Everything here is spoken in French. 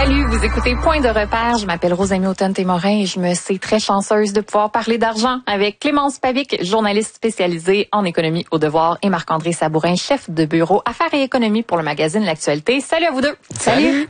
Salut, vous écoutez Point de repère. Je m'appelle Rosamie Automne-Témorin et je me sais très chanceuse de pouvoir parler d'argent avec Clémence Pavic, journaliste spécialisée en économie au Devoir, et Marc-André Sabourin, chef de bureau Affaires et économie pour le magazine L'Actualité. Salut à vous deux. Salut.